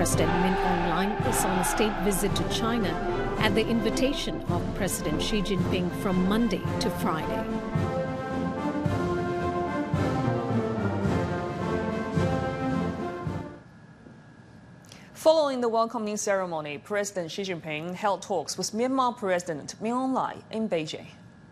President Min Aung Hlaing is on a state visit to China at the invitation of President Xi Jinping from Monday to Friday. Following the welcoming ceremony, President Xi Jinping held talks with Myanmar President Min Aung Hlaing in Beijing.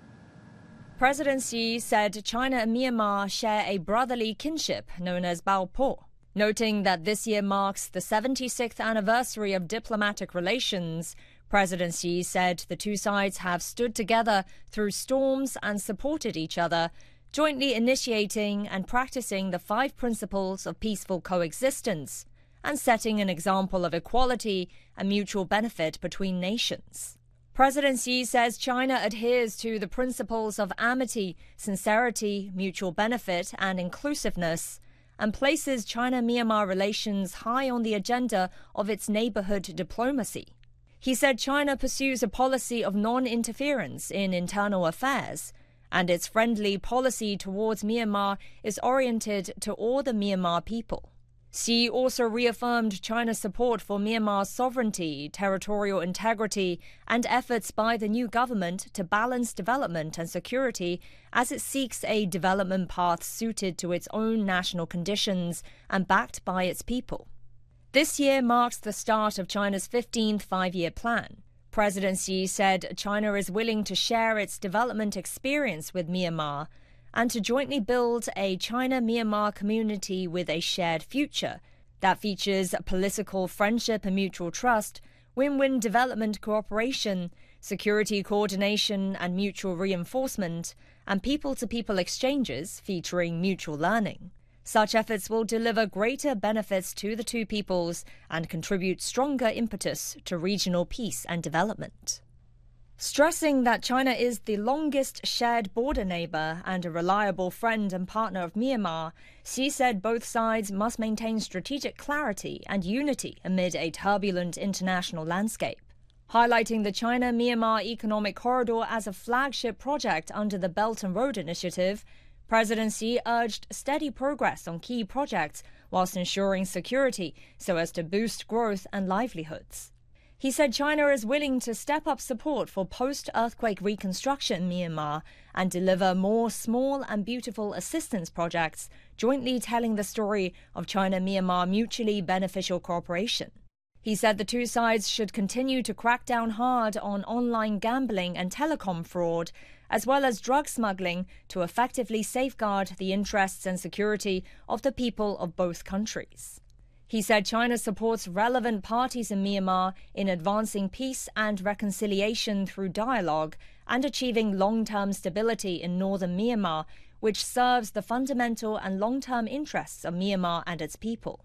President Xi said China and Myanmar share a brotherly kinship known as Bao Po, noting that this year marks the 76th anniversary of diplomatic relations. President Xi said the two sides have stood together through storms and supported each other, jointly initiating and practicing the 5 principles of peaceful coexistence and setting an example of equality and mutual benefit between nations. President Xi says China adheres to the principles of amity, sincerity, mutual benefit and inclusiveness, and places China-Myanmar relations high on the agenda of its neighborhood diplomacy. He said China pursues a policy of non-interference in internal affairs, and its friendly policy towards Myanmar is oriented to all the Myanmar people. Xi also reaffirmed China's support for Myanmar's sovereignty, territorial integrity, and efforts by the new government to balance development and security as it seeks a development path suited to its own national conditions and backed by its people. This year marks the start of China's 15th five-year plan. President Xi said China is willing to share its development experience with Myanmar and to jointly build a China-Myanmar community with a shared future that features political friendship and mutual trust, win-win development cooperation, security coordination and mutual reinforcement, and people-to-people exchanges featuring mutual learning. Such efforts will deliver greater benefits to the two peoples and contribute stronger impetus to regional peace and development. Stressing that China is the longest shared border neighbor and a reliable friend and partner of Myanmar, Xi said both sides must maintain strategic clarity and unity amid a turbulent international landscape. Highlighting the China-Myanmar Economic Corridor as a flagship project under the Belt and Road Initiative, President Xi urged steady progress on key projects whilst ensuring security so as to boost growth and livelihoods. He said China is willing to step up support for post-earthquake reconstruction in Myanmar and deliver more small and beautiful assistance projects, jointly telling the story of China-Myanmar mutually beneficial cooperation. He said the two sides should continue to crack down hard on online gambling and telecom fraud, as well as drug smuggling, to effectively safeguard the interests and security of the people of both countries. He said China supports relevant parties in Myanmar in advancing peace and reconciliation through dialogue and achieving long-term stability in northern Myanmar, which serves the fundamental and long-term interests of Myanmar and its people.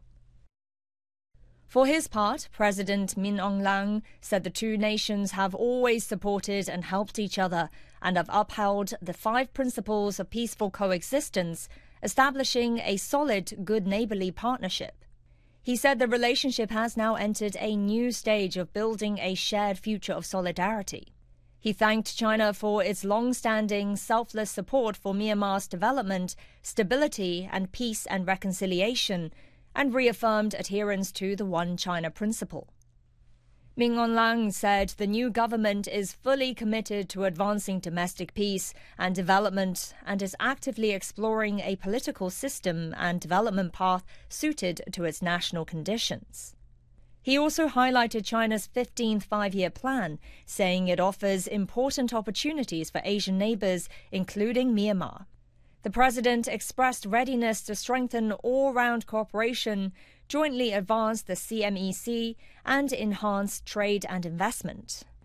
For his part, President Min Aung Hlaing said the two nations have always supported and helped each other and have upheld the 5 principles of peaceful coexistence, establishing a solid, good neighborly partnership. He said the relationship has now entered a new stage of building a shared future of solidarity. He thanked China for its long-standing, selfless support for Myanmar's development, stability, and peace and reconciliation, and reaffirmed adherence to the One China principle. Min Aung Hlaing said the new government is fully committed to advancing domestic peace and development and is actively exploring a political system and development path suited to its national conditions. He also highlighted China's 15th five-year plan, saying it offers important opportunities for Asian neighbors, including Myanmar. The president expressed readiness to strengthen all-round cooperation, jointly advance the CMEC, and enhance trade and investment.